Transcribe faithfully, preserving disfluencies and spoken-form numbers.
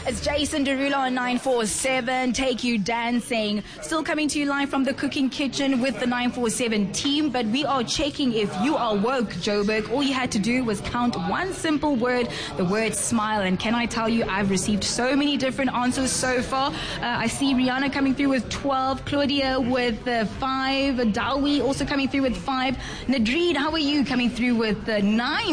It's Jason Derulo on nine four seven, Take You Dancing. Still coming to you live from the cooking kitchen with the nine four seven team, but we are checking if you are woke, Joburg. All you had to do was count one simple word, the word smile. And can I tell you, I've received so many different answers so far. Uh, I see Rihanna coming through with twelve, Claudia with uh, five, Dawi also coming through with five. Nadreed, how are you coming through with uh, nine?